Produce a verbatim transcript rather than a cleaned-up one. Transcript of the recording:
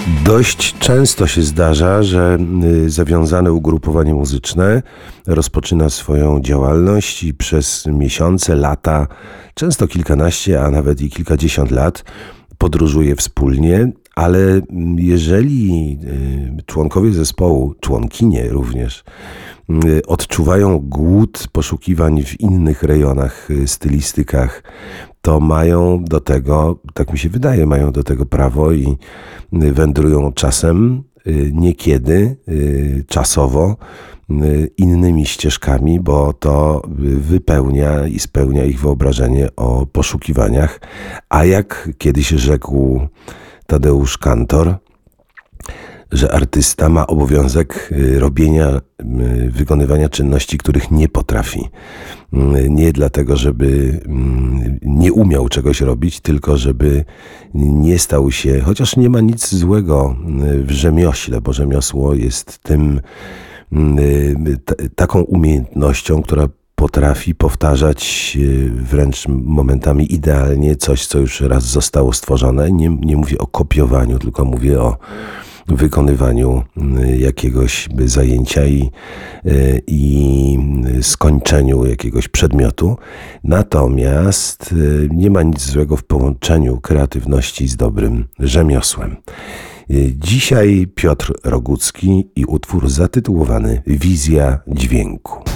Dość często się zdarza, że zawiązane ugrupowanie muzyczne rozpoczyna swoją działalność i przez miesiące, lata, często kilkanaście, a nawet i kilkadziesiąt lat podróżuje wspólnie, ale jeżeli członkowie zespołu, członkinie również, odczuwają głód poszukiwań w innych rejonach, stylistykach, to mają do tego, tak mi się wydaje, mają do tego prawo i wędrują czasem, niekiedy, czasowo, innymi ścieżkami, bo to wypełnia i spełnia ich wyobrażenie o poszukiwaniach. A jak kiedyś rzekł Tadeusz Kantor, że artysta ma obowiązek robienia, wykonywania czynności, których nie potrafi. Nie dlatego, żeby nie umiał czegoś robić, tylko żeby nie stał się, chociaż nie ma nic złego w rzemiośle, bo rzemiosło jest tym, taką umiejętnością, która potrafi powtarzać wręcz momentami idealnie coś, co już raz zostało stworzone. Nie, nie mówię o kopiowaniu, tylko mówię o wykonywaniu jakiegoś zajęcia i, i skończeniu jakiegoś przedmiotu. Natomiast nie ma nic złego w połączeniu kreatywności z dobrym rzemiosłem. Dzisiaj Piotr Rogucki i utwór zatytułowany Wizja dźwięku.